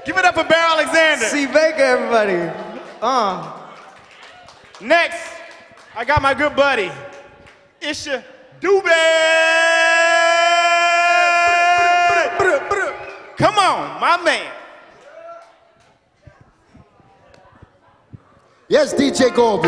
Give it up for Bear Alexander. C. Baker, everybody. Next, I got my good buddy, Isha Dube. Come on, my man. Yes, DJ Gold.